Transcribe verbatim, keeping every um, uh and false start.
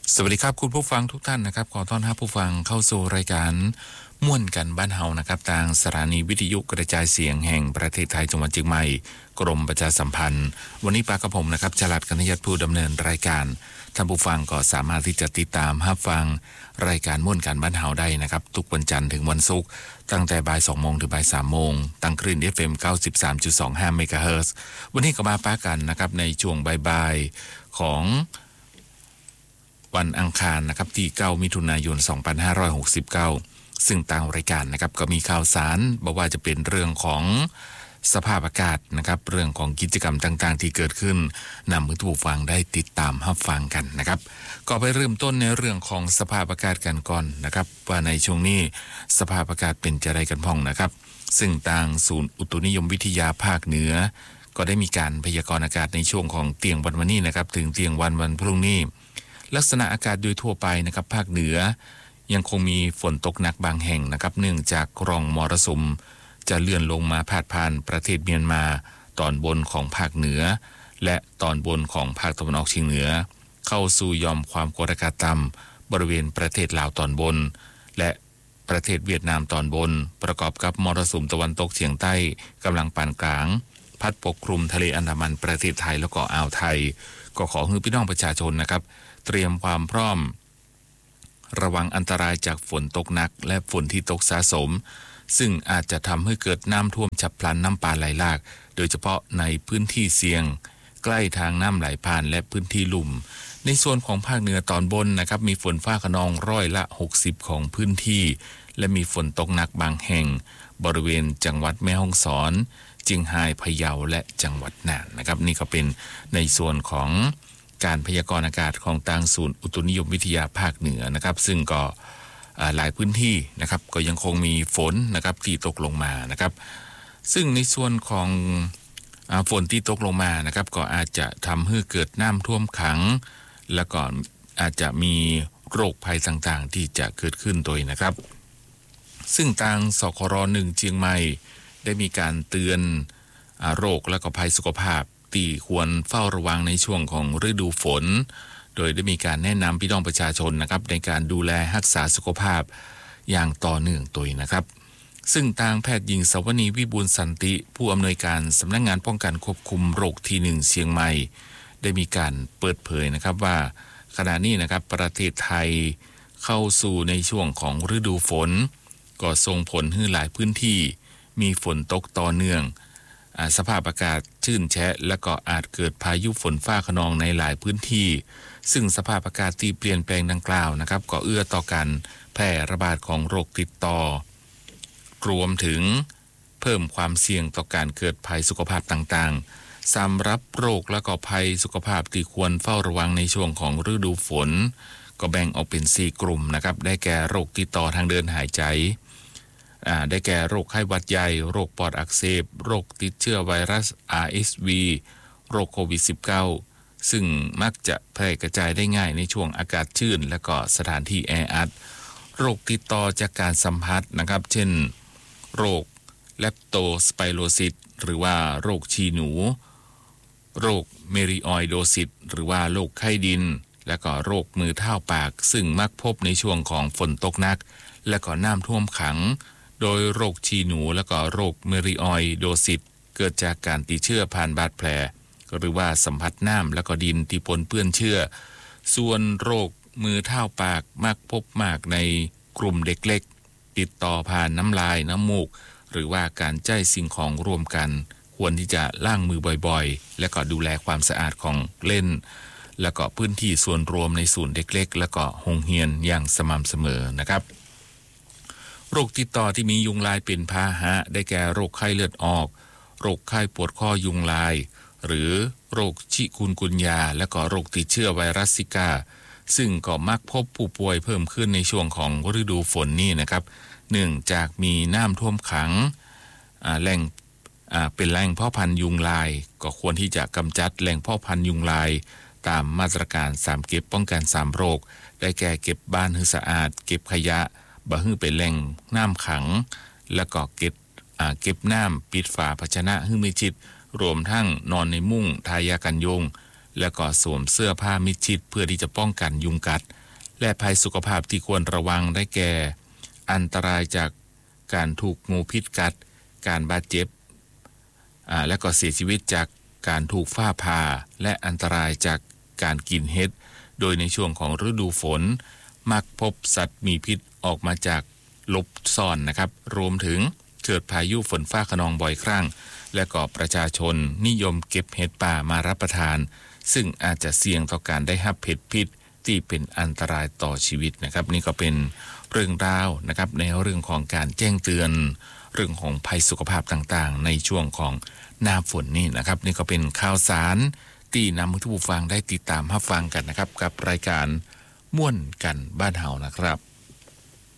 สวัสดีครับคุณผู้ฟังทุกท่านนะครับขอต้อนรับผู้ฟังเข้าสู่รายการม่วนกันบ้านเฮานะครับทางสถานีวิทยุกระจายเสียงแห่งประเทศไทยจังหวัดเชียงใหม่กรมประชาสัมพันธ์วันนี้ปากระผมนะครับจรัสกัญญาผู้ดำเนินรายการท่านผู้ฟังก็สามารถที่จะติดตามรับฟังรายการม่วนกันบ้านเฮาได้นะครับทุกวันจันทร์ถึงวันศุกร์ตั้งแต่บ่ายสองโมงถึงบ่ายสามโมงตั้งคลื่น เอฟ เอ็ม เก้าสิบสามจุดสองห้า เมกะเฮิรตซ์วันนี้ก็มาปากันนะครับในช่วงบ่ายๆของวันอังคารนะครับที่เก้ามิถุนายนสองพันห้าร้อยหกสิบเก้าซึ่งทางรายการนะครับก็มีข่าวสารบอกว่าจะเป็นเรื่องของสภาพอากาศนะครับเรื่องของกิจกรรมต่างๆที่เกิดขึ้นนำมือผู้ฟังได้ติดตามรับฟังกันนะครับก็ไปเริ่มต้นในเรื่องของสภาพอากาศกันก่อนนะครับว่าในช่วงนี้สภาพอากาศเป็นจะไรกันพ้องนะครับซึ่งทางศูนย์อุตุนิยมวิทยาภาคเหนือก็ได้มีการพยากรณ์อากาศในช่วงของเตียงวันวันนี้นะครับถึงเตียงวันวันพรุ่งนี้ลักษณะอากาศโดยทั่วไปนะครับภาคเหนือยังคงมีฝนตกหนักบางแห่งนะครับเนื่องจากร่องมรสุมจะเลื่อนลงมาพาดผ่านประเทศเมียนมาตอนบนของภาคเหนือและตอนบนของภาคตะวันออกเฉียงเหนือเข้าสู่ยอมความกดอากาศต่ำบริเวณประเทศลาวตอนบนและประเทศเวียดนามตอนบนประกอบกับมรสุมตะวันตกเฉียงใต้กำลังปานกลางพัดปกคลุมทะเลอันดามันประเทศไทยแล้วก็อ่าวไทยก็ขอให้พี่น้องประชาชนนะครับเตรียมความพร้อมระวังอันตรายจากฝนตกหนักและฝนที่ตกสะสมซึ่งอาจจะทำให้เกิดน้ำท่วมฉับพลันน้ำป่าไหลหลากโดยเฉพาะในพื้นที่เสี่ยงใกล้ทางน้ำไหลผ่านและพื้นที่ลุ่มในส่วนของภาคเหนือตอนบนนะครับมีฝนฟ้าคะนองร้อยละหกสิบของพื้นที่และมีฝนตกหนักบางแห่งบริเวณจังหวัดแม่ฮ่องสอนเจียงไฮ้พะเยาและจังหวัดน่านนะครับนี่ก็เป็นในส่วนของการพยากรณ์อากาศของทางศูนย์อุตุนิยมวิทยาภาคเหนือนะครับซึ่งก็หลายพื้นที่นะครับก็ยังคงมีฝนนะครับที่ตกลงมานะครับซึ่งในส่วนของฝนที่ตกลงมานะครับก็อาจจะทำให้เกิดน้ำท่วมขังแล้วก็อาจจะมีโรคภัยต่างๆที่จะเกิดขึ้นโดยนะครับซึ่งทางสครหนึ่งเชียงใหม่ได้มีการเตือนโรคและก็ภัยสุขภาพที่ควรเฝ้าระวังในช่วงของฤดูฝนโดยได้มีการแนะนำพี่น้องประชาชนนะครับในการดูแลรักษาสุขภาพอย่างต่อเนื่องตัวนะครับซึ่งทางแพทย์หญิงสวนีวิบูลย์สันติผู้อำนวยการสำนักงานป้องกันควบคุมโรคที่หนึ่งเชียงใหม่ได้มีการเปิดเผยนะครับว่าขณะนี้นะครับประเทศไทยเข้าสู่ในช่วงของฤดูฝนก็ส่งผลให้หลายพื้นที่มีฝนตกต่อเนื่องสภาพอากาศชื้นแฉะและก็อาจเกิดพายุฝนฟ้าคะนองในหลายพื้นที่ซึ่งสภาพอากาศที่เปลี่ยนแปลงดังกล่าวนะครับก็เอื้อต่อการแพร่ระบาดของโรคติดต่อรวมถึงเพิ่มความเสี่ยงต่อการเกิดภัยสุขภาพต่างๆสำหรับโรคและก็ภัยสุขภาพที่ควรเฝ้าระวังในช่วงของฤดูฝนก็แบ่งออกเป็นสี่กลุ่มนะครับได้แก่โรคติดต่อทางเดินหายใจได้แก่โรคไข้หวัดใหญ่โรคปอดอักเสบโรคติดเชื้อไวรัส อาร์ เอส วี โรคโควิด สิบเก้า ซึ่งมักจะแพร่กระจายได้ง่ายในช่วงอากาศชื้นและก็สถานที่แออัดโรคติดต่อจากการสัมผัสนะครับเช่นโรคเลปโตสไปโรซิสหรือว่าโรคฉี่หนูโรคเมริออยโดซิสหรือว่าโรคไข้ดินและก็โรคมือเท้าปากซึ่งมักพบในช่วงของฝนตกหนักและก็น้ำท่วมขังโดยโรคฉี่หนูและก็โรคเมริออยโดซิสเกิดจากการติดเชื้อผ่านบาดแผลหรือว่าสัมผัสน้ำและก็ดินที่ปนเปื้อนเชื้อส่วนโรคมือเท้าปากมักพบมากในกลุ่มเด็กเล็กติดต่อผ่านน้ำลายน้ำมูกหรือว่าการใจสิ่งของรวมกันควรที่จะล้างมือบ่อยๆและก็ดูแลความสะอาดของเล่นและก็พื้นที่ส่วนรวมในศูนย์เด็กเล็กและก็โรงเรียนอย่างสม่ำเสมอนะครับโรคติดต่อที่มียุงลายเป็นพาหะได้แก่โรคไข้เลือดออกโรคไข้ปวดข้อยุงลายหรือโรคชิคุนกุนยาและก็โรคติดเชื้อไวรัสซิกาซึ่งก็มักพบผู้ป่วยเพิ่มขึ้นในช่วงของฤดูฝนนี่นะครับเนื่องจากมีน้ำท่วมขังแหล่งเป็นแหล่งเพาะพันธุ์ยุงลายก็ควรที่จะกำจัดแหล่งเพาะพันธุ์ยุงลายตามมาตรการสามเก็บป้องกันสามโรคได้แก่เก็บบ้านให้สะอาดเก็บขยะบ่ให้เป็นแหล่งน้ำขังแล้วก็เก็บเก็บน้ำปิดฝาภาชนะให้มิดชิดรวมทั้งนอนในมุ้งทายากันยุงแล้วก็สวมเสื้อผ้ามิดชิดเพื่อที่จะป้องกันยุงกัดและภัยสุขภาพที่ควรระวังได้แก่อันตรายจากการถูกงูพิษกัดการบาดเจ็บอ่าและก็เสียชีวิตจากการถูกฟ้าผ่าและอันตรายจากการกินเห็ดโดยในช่วงของฤดูฝนมักพบสัตว์มีพิษออกมาจากหลบซ่อนนะครับรวมถึงเกิดพายุฝนฟ้าคะนองบ่อยครั้งและก็ประชาชนนิยมเก็บเห็ดป่ามารับประทานซึ่งอาจจะเสี่ยงต่อการได้รับเห็ดพิษที่เป็นอันตรายต่อชีวิตนะครับนี่ก็เป็นเรื่องราวนะครับในเรื่องของการแจ้งเตือนเรื่องของภัยสุขภาพต่างๆในช่วงของหน้าฝนนี่นะครับนี่ก็เป็นข่าวสารที่นำให้ทุกผู้ฟังได้ติดตามรับฟังกันนะครับกับรายการม่วนกันบ้านเฮานะครับ